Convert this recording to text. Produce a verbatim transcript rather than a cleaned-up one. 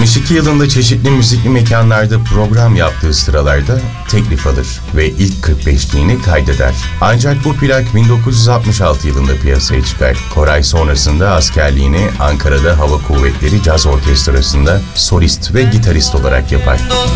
yetmiş iki yılında çeşitli müzikli mekanlarda program yaptığı sıralarda teklif alır ve ilk kırk beşliğini kaydeder. Ancak bu plak bin dokuz yüz altmış altı yılında piyasaya çıkar. Koray sonrasında askerliğini Ankara'da Hava Kuvvetleri Caz Orkestrası'nda solist ve gitarist olarak yapar.